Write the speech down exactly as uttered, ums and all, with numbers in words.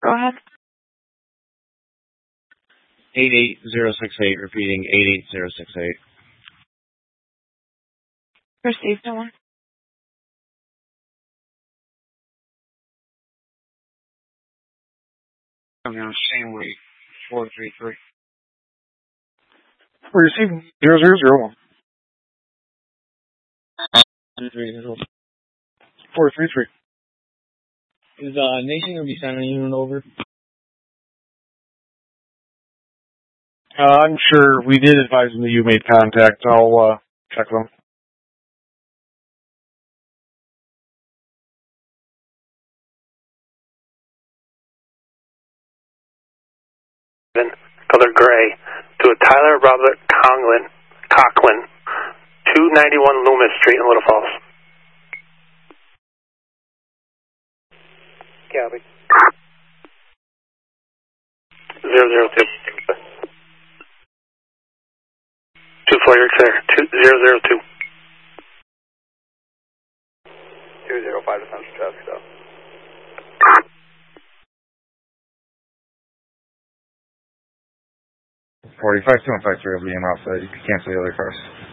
Go ahead. eight eight zero six eight, repeating eight eight zero six eight. Received, no one. I'm on the same way, four three three. We're receiving zero zero zero one. four three three. Is uh, Nation going to be sending a unit over? Uh, I'm sure we did advise them that you made contact. I'll uh, check them. Color gray, to a Tyler Robert Conklin, Conklin, two ninety-one Loomis Street in Little Falls. Copy. Zero zero two. Two four, you're clear. Two zero zero two. Two zero five to Central Traffic Stop. forty-five two one five three will be in route, so you can cancel the other cars.